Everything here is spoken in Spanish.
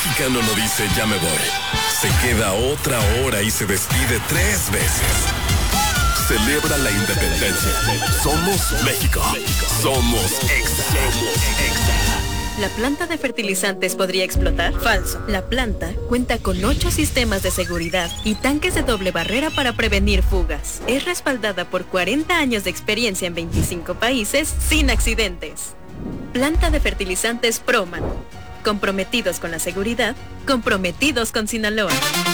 mexicano no dice ya me voy. Se queda otra hora y se despide 3 veces. Celebra la independencia. Somos México. Somos Exa. ¿La planta de fertilizantes podría explotar? Falso. La planta cuenta con 8 sistemas de seguridad y tanques de doble barrera para prevenir fugas. Es respaldada por 40 años de experiencia en 25 países sin accidentes. Planta de fertilizantes Proman. Comprometidos con la seguridad, comprometidos con Sinaloa.